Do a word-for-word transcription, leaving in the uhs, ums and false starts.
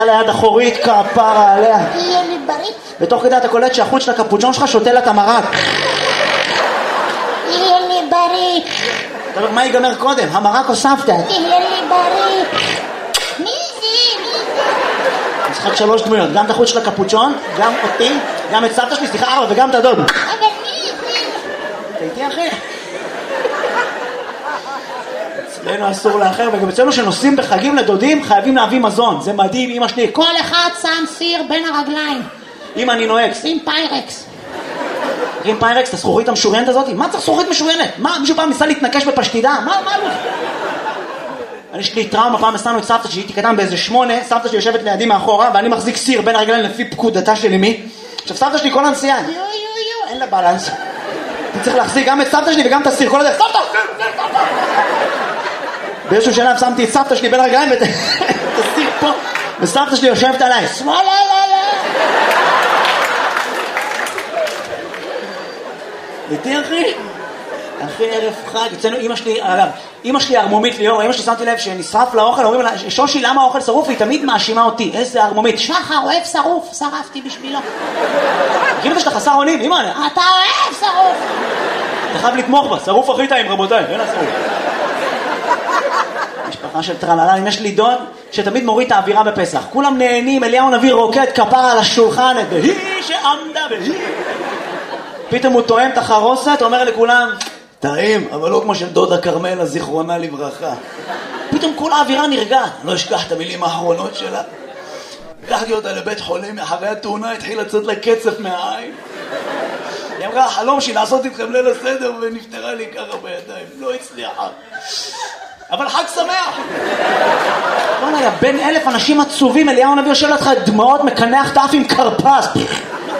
ליד אחורית כפרה עליה. תהיה לי בריא. ותוך כדי אתה קולט שהחוץ של הקפוצ'ון שלך שותה לה את המרק. תהיה לי בריא. אתה אומר, מה ייגמר קודם? המרק או סבתא? תהיה לי בריא. מי זה? מי זה? משחק שלוש דמויות, גם את החוץ של הקפוצ'ון, גם אותי, גם את סבתא שלי, סליחה ארבע, וגם את הדוד. אבל מי זה? אתה איתי אחי? אצלנו אסור לאחר, וגם אצלנו שנוסעים בחגים לדודים חייבים להביא מזון. זה מדהים, אמא שלי. כל אחד שם סיר בין הרגליים. אמא אני נוהג. שים פיירקס. עם פיירקס, את הזכוכית המשוריינת הזאת? מה צריך זכוכית משוריינת? מה, מישהו פעם ניסה להתנקש בפשטידה? מה, מה לא? אני יש לי טראומה, פעם הסענו את סבתא שלי, הייתי קטן באיזה שמונה, סבתא שלי יושבת לידי מאחורה, ואני מחזיק סיר בין הרגליים לפי פקודתה של אמי. עכשיו סבתא שלי כל הנסיעה, יו יו יו, אין לה בלנס. אני צריך להחזיק גם את סבתא שלי וגם את הסיר, כל הדרך, סבתא! באיזשהו שלב שמתי את סבתא שלי בין הרגליים ואת הסיר פה, וסבתא שלי יושבת עליי, שמאלה, לא, לא. איתי אחי? אחי ערב חג, אצלנו אמא שלי, אגב, אמא שלי ערמומית ליאור, אמא שלי שמתי לב שנשרף לאוכל, אומרים לה, שושי למה האוכל שרוף? היא תמיד מאשימה אותי, איזה ערמומית. שחר אוהב שרוף, שרפתי בשבילו. כאילו שאתה חסר אונים, אמא, אתה אוהב שרוף. אתה חייב לתמוך בה, שרוף הכי טעים רבותיי, אין השרוף. משפחה של טרללה, אם יש לי דוד שתמיד מוריד את האווירה בפסח, כולם נהנים, אליהו נביא רוקד כפרה על השולחן, והיא שעמדה והיא. פתאום הוא טועם את החרוסת, אומר לכולם, טעים, אבל לא כמו של דודה קרמלה, זיכרונה לברכה. פתאום כל האווירה נרגעת, לא אשכח את המילים האחרונות שלה. לקחתי אותה לבית חולים, אחרי התאונה התחיל לצאת לה קצף מהעין. היא אמרה, החלום שלי לעשות איתכם ליל הסדר, ונפטרה לי ככה בידיים. לא הצליחה. אבל חג שמח. לא נהיה, בין אלף אנשים עצובים, אליהו נביא יושב לך דמעות, מקנח תאף עם קרפס.